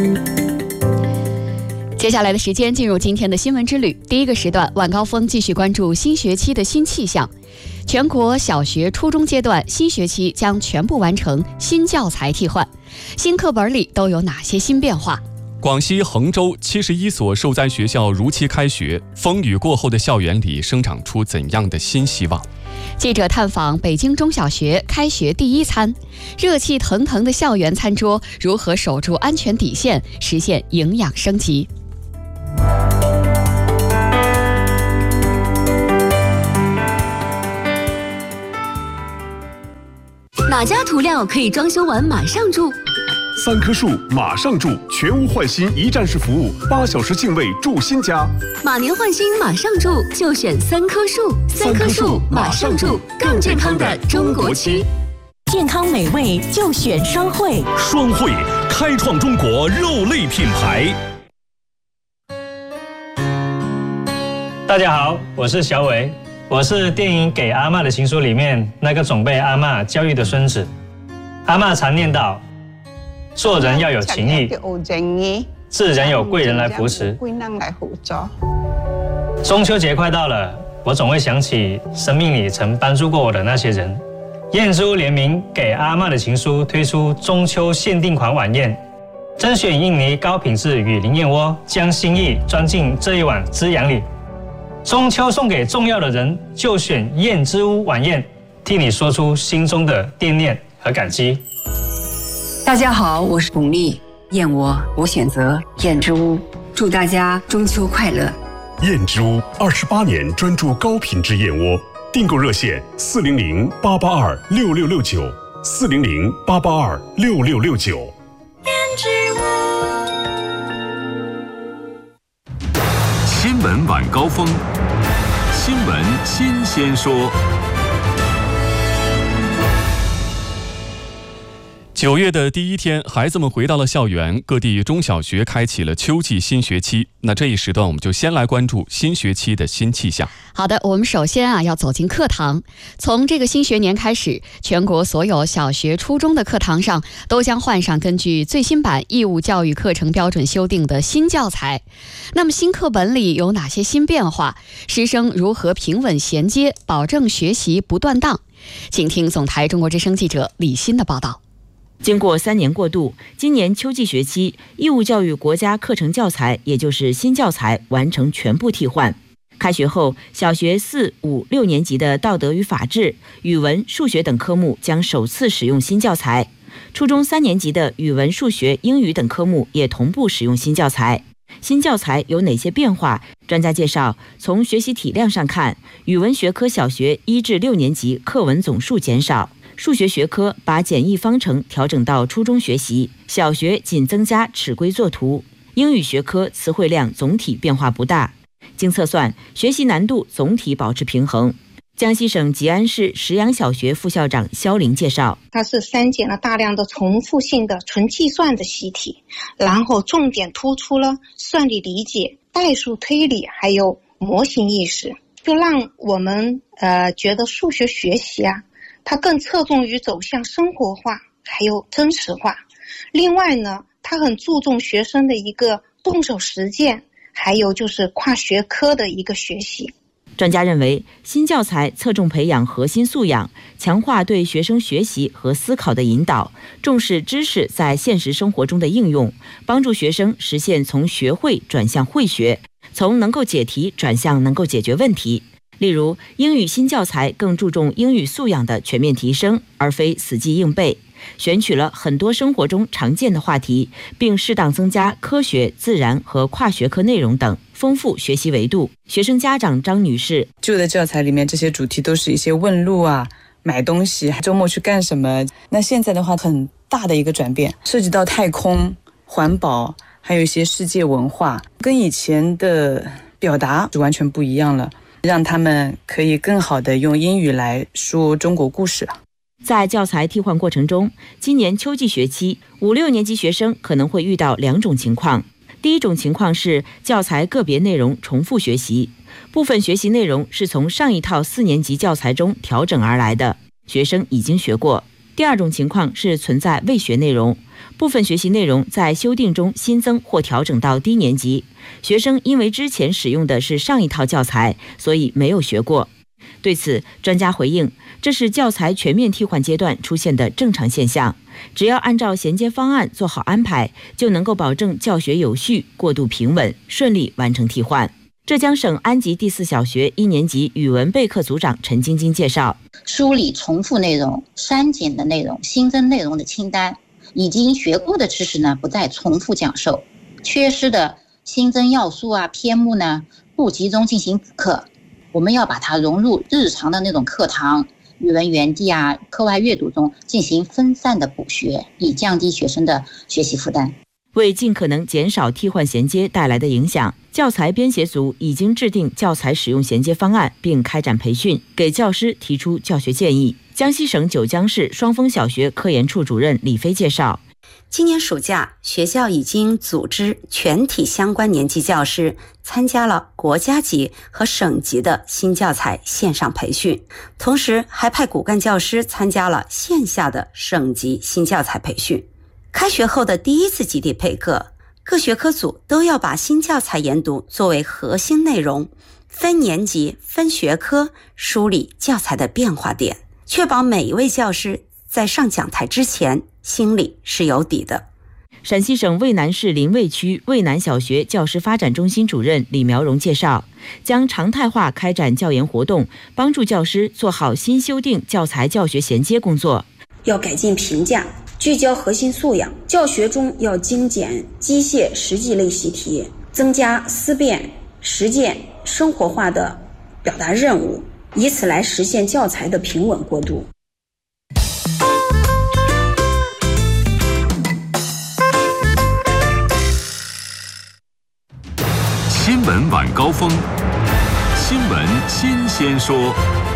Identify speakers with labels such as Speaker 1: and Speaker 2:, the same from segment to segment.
Speaker 1: 接下来的时间进入今天的新闻之旅。第一个时段，晚高峰继续关注新学期的新气象。全国小学、初中阶段新学期将全部完成新教材替换，新课本里都有哪些新变化？
Speaker 2: 广西衡州71所受灾学校如期开学，风雨过后的校园里生长出怎样的新希望？
Speaker 1: 记者探访北京中小学开学第一餐，热气腾腾的校园餐桌如何守住安全底线，实现营养升级？
Speaker 3: 哪家涂料可以装修完马上住
Speaker 4: ？3棵树马上住，全屋换新一站式服务，8小时净位住新家。
Speaker 3: 马年换新马上住，就选3棵树。3棵树马上住，更健康的中国区。
Speaker 5: 健康美味就选双汇。
Speaker 6: 双汇开创中国肉类品牌。
Speaker 7: 大家好，我是小伟。我是电影《给阿嬷的情书》里面那个总被阿嬷教育的孙子。阿嬷常念叨，做人要有情义，自然有贵人来扶持。中秋节快到了，我总会想起生命里曾帮助过我的那些人。燕之屋联名《给阿嬷的情书》推出中秋限定款晚宴，甄选印尼高品质雨林燕窝，将心意装进这一碗滋养里。中秋送给重要的人，就选燕之屋晚宴，替你说出心中的惦念和感激。
Speaker 8: 大家好，我是巩俐，燕窝我选择燕之屋，祝大家中秋快乐。
Speaker 4: 燕之屋28年专注高品质燕窝，订购热线400-882-6669，400-882-6669。
Speaker 5: 燕之屋。
Speaker 6: 新闻晚高峰，新闻新鲜说。
Speaker 2: 9月的第一天，孩子们回到了校园，各地中小学开启了秋季新学期。那这一时段，我们就先来关注新学期的新气象。
Speaker 1: 好的，我们首先要走进课堂。从这个新学年开始，全国所有小学、初中的课堂上都将换上根据最新版义务教育课程标准修订的新教材。那么新课本里有哪些新变化？师生如何平稳衔接，保证学习不断档？请听总台中国之声记者李欣的报道。
Speaker 9: 经过3年过渡，今年秋季学期义务教育国家课程教材，也就是新教材完成全部替换。开学后，小学4、5、6年级的道德与法治、语文、数学等科目将首次使用新教材；初中3年级的语文、数学、英语等科目也同步使用新教材。新教材有哪些变化？专家介绍，从学习体量上看，语文学科小学1至6年级课文总数减少。数学学科把简易方程调整到初中学习，小学仅增加尺规作图。英语学科词汇量总体变化不大，经测算，学习难度总体保持平衡。江西省吉安市石阳小学副校长肖玲介绍，
Speaker 10: 它是删减了大量的重复性的纯计算的习题，然后重点突出了算力理解、代数推理还有模型意识，就让我们觉得数学学习它更侧重于走向生活化还有真实化。另外呢，它很注重学生的一个动手实践，还有就是跨学科的一个学习。
Speaker 9: 专家认为，新教材侧重培养核心素养，强化对学生学习和思考的引导，重视知识在现实生活中的应用，帮助学生实现从学会转向会学，从能够解题转向能够解决问题。例如，英语新教材更注重英语素养的全面提升，而非死记硬背，选取了很多生活中常见的话题，并适当增加科学、自然和跨学科内容等，丰富学习维度。学生家长张女士，
Speaker 11: 旧的教材里面这些主题都是一些问路买东西、周末去干什么，那现在的话很大的一个转变，涉及到太空、环保，还有一些世界文化，跟以前的表达就完全不一样了，让他们可以更好的用英语来说中国故事。
Speaker 9: 在教材替换过程中，今年秋季学期5、6年级学生可能会遇到2种情况。第一种情况是教材个别内容重复学习，部分学习内容是从上一套4年级教材中调整而来的，学生已经学过。第二种情况是存在未学内容， 部分学习内容在修订中新增或调整到低年级，学生因为之前使用的是上一套教材，所以没有学过。对此，专家回应，这是教材全面替换阶段出现的正常现象，只要按照衔接方案做好安排，就能够保证教学有序、过渡平稳，顺利完成替换。浙江省安吉第4小学1年级语文备课组长陈晶晶介绍，
Speaker 12: 梳理重复内容、删减的内容、新增内容的清单，已经学过的知识呢不再重复讲授，缺失的新增要素啊、篇目呢不集中进行补课，我们要把它融入日常的那种课堂、语文园地啊、课外阅读中进行分散的补学，以降低学生的学习负担。
Speaker 9: 为尽可能减少替换衔接带来的影响，教材编写组已经制定教材使用衔接方案，并开展培训，给教师提出教学建议。江西省九江市双峰小学科研处主任李飞介绍，
Speaker 13: 今年暑假，学校已经组织全体相关年级教师参加了国家级和省级的新教材线上培训，同时还派骨干教师参加了线下的省级新教材培训。开学后的第一次集体备课，各学科组都要把新教材研读作为核心内容，分年级、分学科梳理教材的变化点，确保每一位教师在上讲台之前心里是有底的。
Speaker 9: 陕西省渭南市临渭区渭南小学教师发展中心主任李苗荣介绍，将常态化开展教研活动，帮助教师做好新修订教材教学衔接工作。
Speaker 14: 要改进评价，聚焦核心素养，教学中要精简机械实际类习题，增加思辨、实践、生活化的表达任务，以此来实现教材的平稳过渡。
Speaker 6: 新闻晚高峰，新闻新鲜说。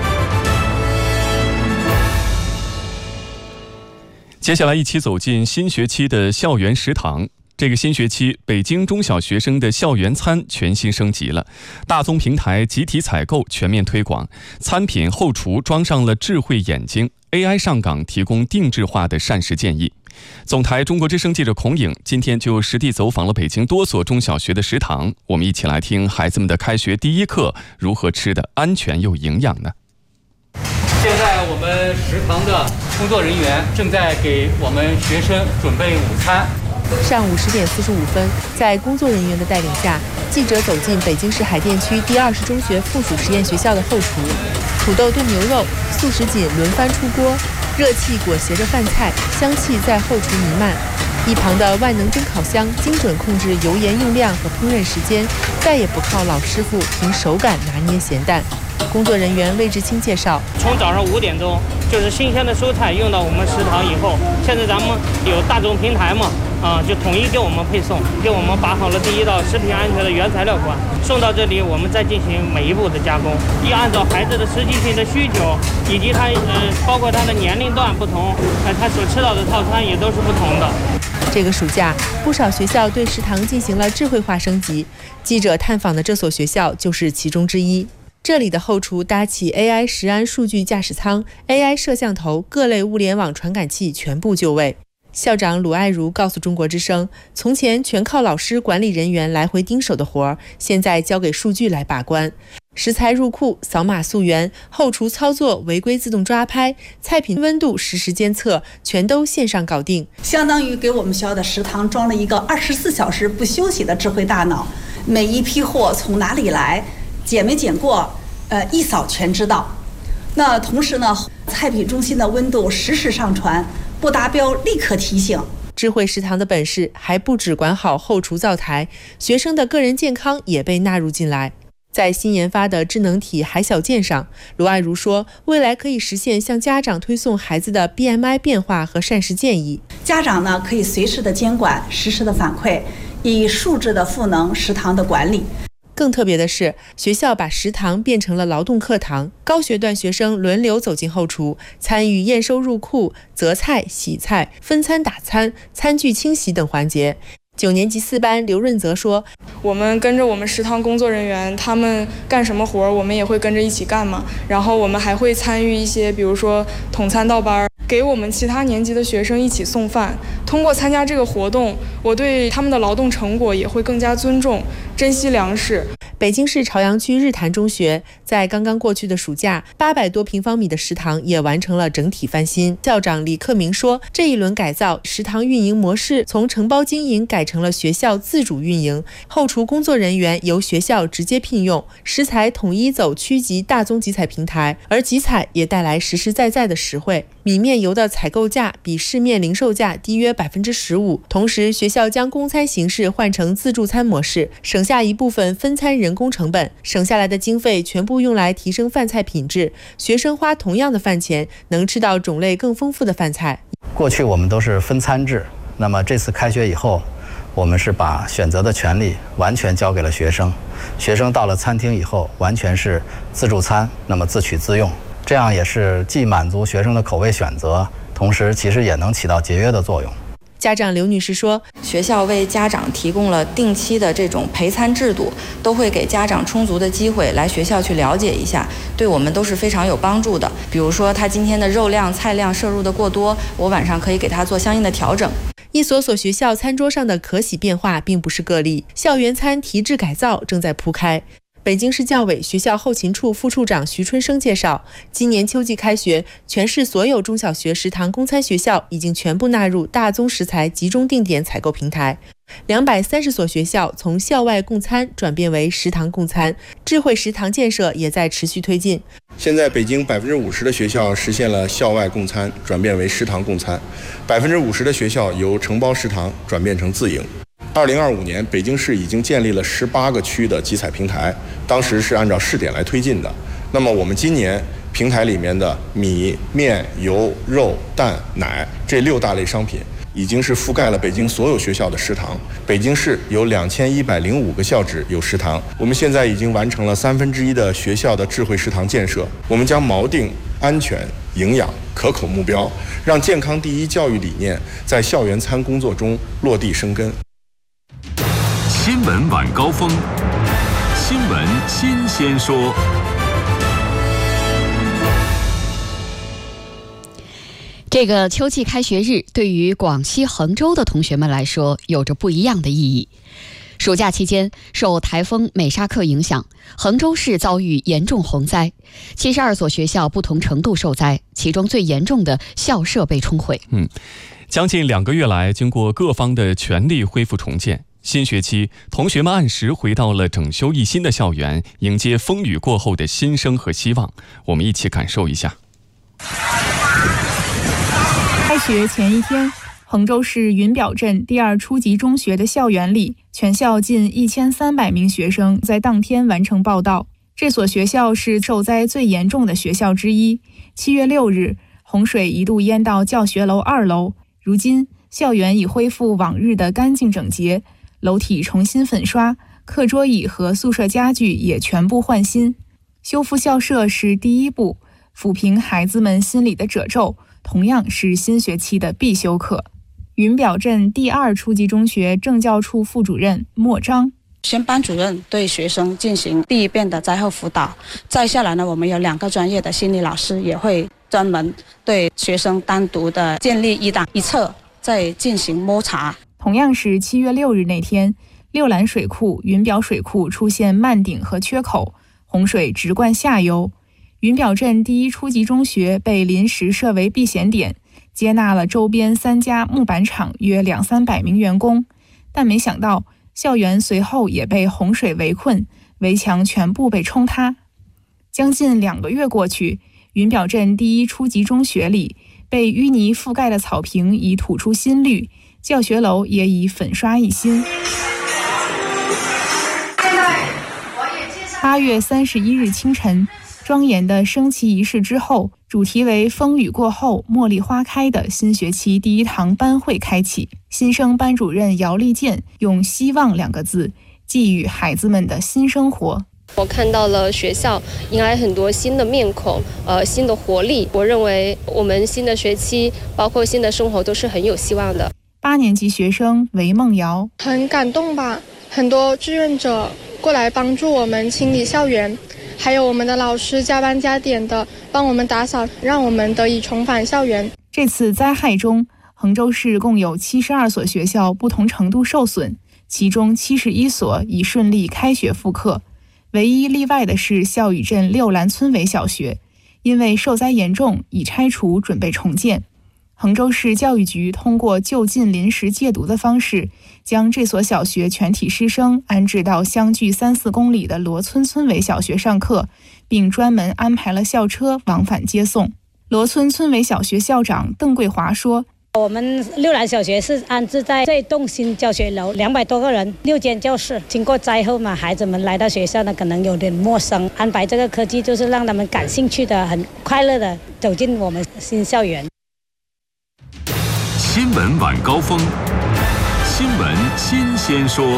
Speaker 2: 接下来一起走进新学期的校园食堂。这个新学期，北京中小学生的校园餐全新升级了，大宗平台集体采购全面推广，餐品后厨装上了智慧眼睛 ，AI 上岗提供定制化的膳食建议。总台中国之声记者孔颖今天就实地走访了北京多所中小学的食堂，我们一起来听孩子们的开学第一课如何吃得安全又营养呢？
Speaker 15: 现在我们食堂的工作人员正在给我们学生准备午餐。
Speaker 16: 上午10点45分，在工作人员的带领下，记者走进北京市海淀区第20中学附属实验学校的后厨，土豆炖牛肉、素食锦轮番出锅，热气裹挟着饭菜，香气在后厨弥漫。一旁的万能蒸烤箱精准控制油盐用量和烹饪时间，再也不靠老师傅凭手感拿捏咸淡。工作人员魏志清介绍，
Speaker 17: 从早上5点钟，就是新鲜的蔬菜用到我们食堂以后，现在咱们有大众平台嘛，就统一给我们配送，给我们把好了第一道食品安全的原材料管，送到这里，我们再进行每一步的加工，要按照孩子的实际性的需求，以及他包括他的年龄段不同，他所吃到的套餐也都是不同的。
Speaker 16: 这个暑假，不少学校对食堂进行了智慧化升级，记者探访的这所学校就是其中之一。这里的后厨搭起 AI 食安数据驾驶舱、AI 摄像头、各类物联网传感器全部就位。校长鲁爱如告诉中国之声，从前全靠老师管理人员来回盯手的活儿，现在交给数据来把关。食材入库、扫码溯源，后厨操作违规自动抓拍，菜品温度实时监测，全都线上搞定。
Speaker 18: 相当于给我们学校的食堂装了一个24小时不休息的智慧大脑，每一批货从哪里来，检没检过，一扫全知道。那同时呢，菜品中心的温度实时上传，不达标立刻提醒。
Speaker 16: 智慧食堂的本事还不只管好后厨灶台，学生的个人健康也被纳入进来。在新研发的智能体海小健上，卢爱如说，未来可以实现向家长推送孩子的 BMI 变化和膳食建议。
Speaker 18: 家长呢可以随时的监管，实时的反馈，以数字的赋能食堂的管理。
Speaker 16: 更特别的是，学校把食堂变成了劳动课堂，高学段学生轮流走进后厨，参与验收入库、择菜、洗菜、分餐打餐、餐具清洗等环节。9年级4班刘润泽说，
Speaker 19: 我们跟着我们食堂工作人员，他们干什么活我们也会跟着一起干嘛，然后我们还会参与一些比如说统餐倒班， 给我们其他年级的学生一起送饭。通过参加这个活动，我对他们的劳动成果也会更加尊重，珍惜粮食。
Speaker 16: 北京市朝阳区日坛中学在刚刚过去的暑假，800多平方米的食堂也完成了整体翻新。校长李克明说，这一轮改造，食堂运营模式从承包经营改成了学校自主运营，后厨工作人员由学校直接聘用，食材统一走区级大宗集采平台，而集采也带来实实在在的实惠。米面油的采购价比市面零售价低约15%，同时学校将供餐形式换成自助餐模式，省下一部分分餐人工成本，省下来的经费全部用来提升饭菜品质，学生花同样的饭钱能吃到种类更丰富的饭菜。
Speaker 20: 过去我们都是分餐制，那么这次开学以后，我们是把选择的权利完全交给了学生，学生到了餐厅以后完全是自助餐，那么自取自用，这样也是既满足学生的口味选择，同时其实也能起到节约的作用。
Speaker 16: 家长刘女士说，
Speaker 21: 学校为家长提供了定期的这种陪餐制度，都会给家长充足的机会来学校去了解一下，对我们都是非常有帮助的。比如说他今天的肉量、菜量摄入的过多，我晚上可以给他做相应的调整。
Speaker 16: 一所所学校餐桌上的可喜变化并不是个例，校园餐提质改造正在铺开。北京市教委学校后勤处副处长徐春生介绍，今年秋季开学，全市所有中小学食堂供餐学校已经全部纳入大宗食材集中定点采购平台，230所学校从校外供餐转变为食堂供餐，智慧食堂建设也在持续推进。
Speaker 22: 现在北京50%的学校实现了校外供餐转变为食堂供餐，50%的学校由承包食堂转变成自营。2025年，北京市已经建立了18个区的集采平台，当时是按照试点来推进的。那么我们今年平台里面的米、面、油、肉、蛋、奶这6大类商品，已经是覆盖了北京所有学校的食堂。北京市有2105个校址有食堂，我们现在已经完成了1/3的学校的智慧食堂建设。我们将锚定安全、营养、可口目标，让健康第一教育理念在校园餐工作中落地生根。
Speaker 6: 新闻晚高峰，新闻新鲜说。
Speaker 1: 这个秋季开学日对于广西衡州的同学们来说有着不一样的意义。暑假期间，受台风美沙克影响，衡州市遭遇严重洪灾，72所学校不同程度受灾，其中最严重的校舍被冲毁。
Speaker 2: 将近2个月来，经过各方的全力恢复重建，新学期，同学们按时回到了整修一新的校园，迎接风雨过后的新生和希望。我们一起感受一下。
Speaker 23: 开学前一天，衡州市云表镇第2初级中学的校园里，全校近1300名学生在当天完成报到。这所学校是受灾最严重的学校之一。7月6日，洪水一度淹到教学楼2楼，如今校园已恢复往日的干净整洁，楼体重新粉刷，课桌椅和宿舍家具也全部换新。修复校舍是第一步，抚平孩子们心里的褶皱，同样是新学期的必修课。云表镇第2初级中学政教处副主任莫章，
Speaker 24: 先班主任对学生进行第一遍的灾后辅导，再下来呢，我们有2个专业的心理老师也会专门对学生单独的建立一档一册，再进行摸查。
Speaker 23: 同样是7月6日那天，六兰水库、云表水库出现漫顶和缺口，洪水直灌下游。云表镇第1初级中学被临时设为避险点，接纳了周边3家木板厂约200-300名员工，但没想到校园随后也被洪水围困，围墙全部被冲塌。将近2个月过去，云表镇第1初级中学里被淤泥覆盖的草坪已吐出新绿，教学楼也已粉刷一新。8月31日清晨，庄严的升旗仪式之后，主题为风雨过后茉莉花开的新学期第1堂班会开启。新生班主任姚丽健用希望2个字寄予孩子们的新生活。
Speaker 25: 我看到了学校迎来很多新的面孔，新的活力。我认为我们新的学期包括新的生活都是很有希望的。
Speaker 23: 8年级学生韦梦瑶，
Speaker 19: 很感动吧，很多志愿者过来帮助我们清理校园，还有我们的老师加班加点的帮我们打扫，让我们得以重返校园。
Speaker 23: 这次灾害中，衡州市共有72所学校不同程度受损，其中71所已顺利开学复课。唯一例外的是孝宇镇六兰村委小学，因为受灾严重，已拆除准备重建。衡州市教育局通过就近临时戒毒的方式，将这所小学全体师生安置到相距3-4公里的罗村村委小学上课，并专门安排了校车往返接送。罗村村委小学校长邓桂华说，
Speaker 3: 我们六兰小学是安置在这栋新教学楼，200多个人，6间教室。经过灾后嘛，孩子们来到学校呢，可能有点陌生，安排这个科技就是让他们感兴趣的、很快乐的走进我们新校园。
Speaker 6: 新闻晚高峰，新闻新鲜说。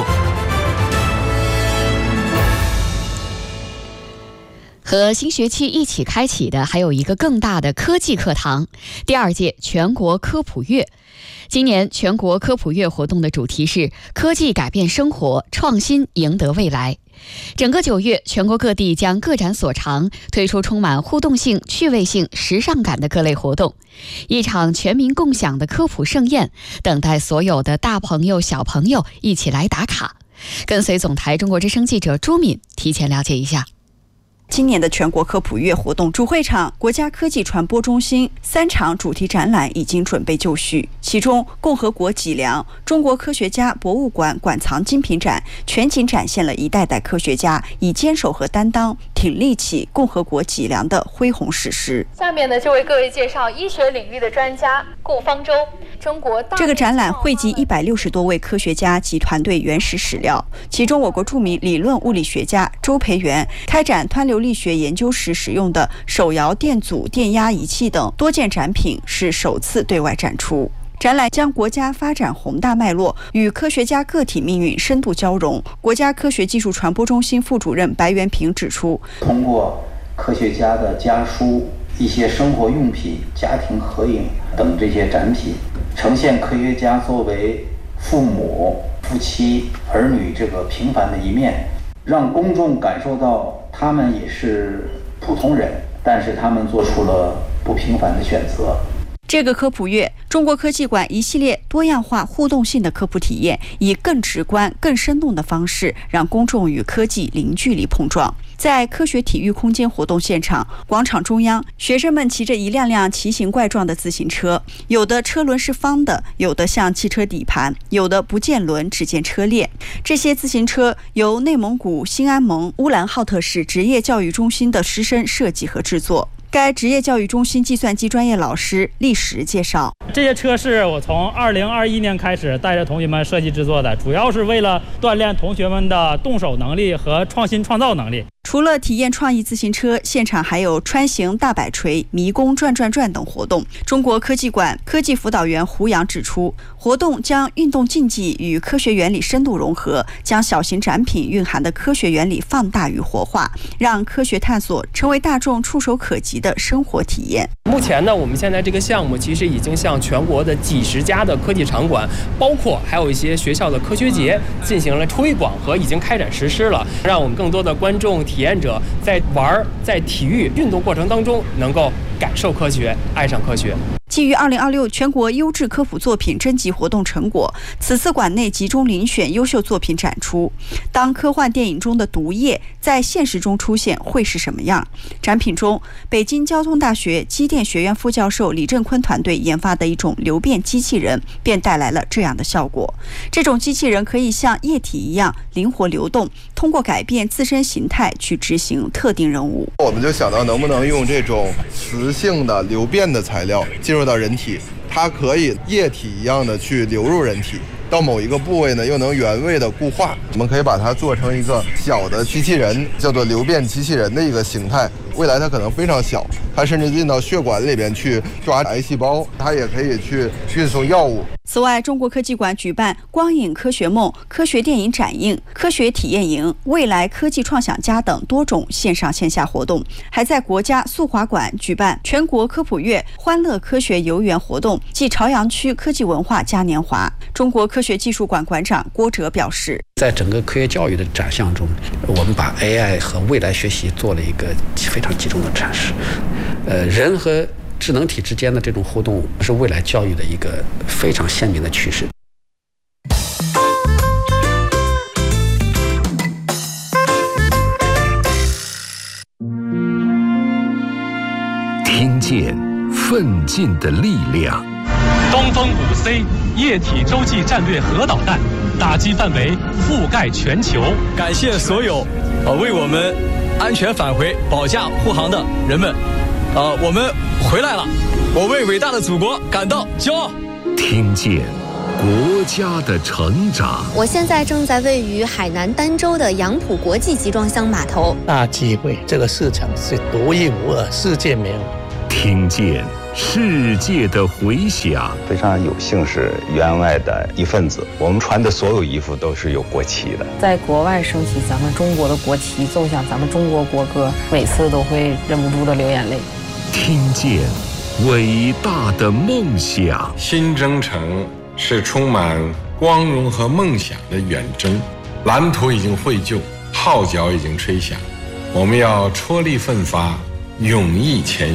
Speaker 1: 和新学期一起开启的还有一个更大的科技课堂——第2届全国科普月。今年全国科普月活动的主题是科技改变生活，创新赢得未来。整个9月，全国各地将各展所长，推出充满互动性、趣味性、时尚感的各类活动，一场全民共享的科普盛宴，等待所有的大朋友小朋友一起来打卡。跟随总台中国之声记者朱敏提前了解一下。
Speaker 4: 今年的全国科普月活动主会场国家科技传播中心3场主题展览已经准备就绪，其中共和国脊梁中国科学家博物馆馆藏精品展全景展现了一代代科学家以坚守和担当挺立起共和国脊梁的恢宏史诗。
Speaker 5: 下面呢，就为各位介绍医学领域的专家顾方舟。中国
Speaker 4: 这个展览汇集160多位科学家及团队原始史料，其中我国著名理论物理学家周培源开展湍流力学研究时使用的手摇电阻电压仪器等多件展品是首次对外展出。展览将国家发展宏大脉络与科学家个体命运深度交融。国家科学技术传播中心副主任白元平指出，
Speaker 7: 通过科学家的家书、一些生活用品、家庭合影等这些展品，呈现科学家作为父母、夫妻、儿女这个平凡的一面，让公众感受到他们也是普通人，但是他们做出了不平凡的选择。
Speaker 4: 这个科普月，中国科技馆一系列多样化、互动性的科普体验，以更直观、更生动的方式，让公众与科技零距离碰撞。在科学体育空间活动现场，广场中央，学生们骑着一辆辆奇形怪状的自行车，有的车轮是方的，有的像汽车底盘，有的不见轮只见车链。这些自行车由内蒙古兴安盟乌兰浩特市职业教育中心的师生设计和制作。该职业教育中心计算机专业老师厉石介绍，
Speaker 8: 这些车是我从2021年开始带着同学们设计制作的，主要是为了锻炼同学们的动手能力和创新创造能力。
Speaker 4: 除了体验创意自行车，现场还有穿行大摆锤、迷宫转转转等活动。中国科技馆科技辅导员胡杨指出，活动将运动竞技与科学原理深度融合，将小型展品蕴含的科学原理放大与活化，让科学探索成为大众触手可及的生活体验。
Speaker 26: 目前呢，我们现在这个项目其实已经向全国的几十家的科技场馆，包括还有一些学校的科学节进行了推广和已经开展实施了，让我们更多的观众体验者在玩、在体育运动过程当中能够感受科学、爱上科学。
Speaker 4: 基于2026全国优质科普作品征集活动成果，此次馆内集中遴选优秀作品展出。当科幻电影中的毒液在现实中出现，会是什么样？展品中，北京交通大学机电学院副教授李振坤团队研发的一种流变机器人，便带来了这样的效果。这种机器人可以像液体一样灵活流动，通过改变自身形态去执行特定任务。
Speaker 27: 我们就想到能不能用这种磁性的流变的材料进入到人体，它可以液体一样的去流入人体，到某一个部位呢又能原位的固化。我们可以把它做成一个小的机器人，叫做流变机器人的一个形态。未来它可能非常小，它甚至进到血管里边去抓癌细胞，它也可以去运送药物。
Speaker 4: 此外，中国科技馆举办光影科学梦、科学电影展映、科学体验营、未来科技创想家等多种线上线下活动，还在国家速滑馆举办全国科普月欢乐科学游园活动暨朝阳区科技文化嘉年华。中国科学技术馆馆长郭哲表示，
Speaker 28: 在整个科学教育的展项中，我们把 AI 和未来学习做了一个非常集中的阐释。人和智能体之间的这种互动是未来教育的一个非常鲜明的趋势。
Speaker 6: 听见奋进的力量。
Speaker 9: 东风5C 液体洲际战略核导弹打击范围覆盖全球。
Speaker 10: 感谢所有为我们安全返回保驾护航的人们，我们回来了，我为伟大的祖国感到骄傲。
Speaker 6: 听见国家的成长。
Speaker 11: 我现在正在位于海南儋州的杨浦国际集装箱码头。
Speaker 12: 大机会，这个市场是独一无二，世界没有。
Speaker 6: 听见世界的回响。
Speaker 13: 非常有幸是员外的一份子，我们穿的所有衣服都是有国旗的。
Speaker 14: 在国外升起咱们中国的国旗，奏响咱们中国国歌，每次都会忍不住的流眼泪。
Speaker 6: 听见伟大的梦想。
Speaker 15: 新征程是充满光荣和梦想的远征，蓝图已经绘就，号角已经吹响，我们要踔厉奋发，勇毅前